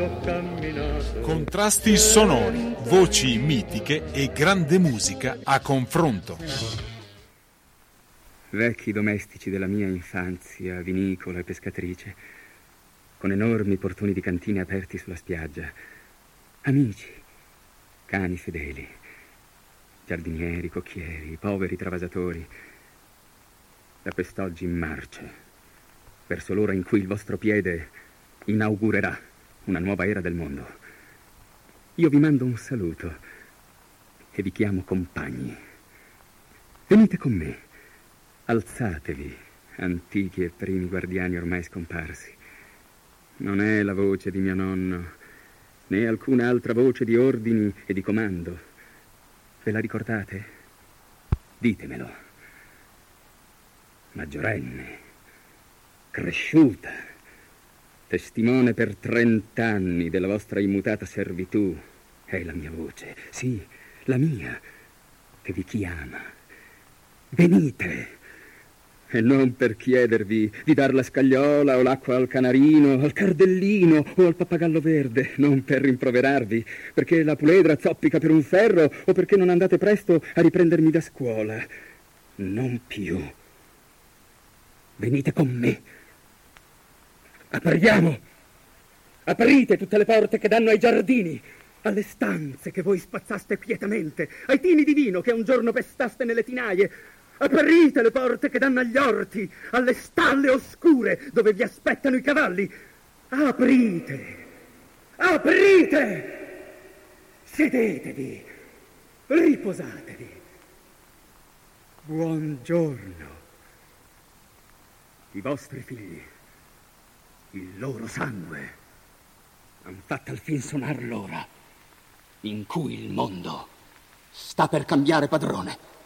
ho camminato. Contrasti sonori, voci mitiche e grande musica a confronto. Vecchi domestici della mia infanzia, vinicola e pescatrice, con enormi portoni di cantine aperti sulla spiaggia. Amici, cani fedeli, giardinieri, cocchieri, poveri travasatori. Da quest'oggi in marcia, verso l'ora in cui il vostro piede inaugurerà una nuova era del mondo. Io vi mando un saluto e vi chiamo compagni. Venite con me, alzatevi, antichi e primi guardiani ormai scomparsi. Non è la voce di mio nonno, né alcuna altra voce di ordini e di comando. Ve la ricordate? Ditemelo. Maggiorenne, cresciuta, testimone per 30 anni della vostra immutata servitù, è la mia voce, sì, la mia, che vi chiama. Venite, e non per chiedervi di dar la scagliola o l'acqua al canarino, al cardellino o al pappagallo verde, non per rimproverarvi, perché la puledra zoppica per un ferro o perché non andate presto a riprendermi da scuola. Non più. Venite con me. Apriamo! Aprite tutte le porte che danno ai giardini, alle stanze che voi spazzaste quietamente, ai tini di vino che un giorno pestaste nelle tinaie. Aprite le porte che danno agli orti, alle stalle oscure dove vi aspettano i cavalli. Aprite! Aprite! Sedetevi, riposatevi. Buongiorno. I vostri figli, il loro sangue, han fatto al fin sonar l'ora in cui il mondo sta per cambiare padrone.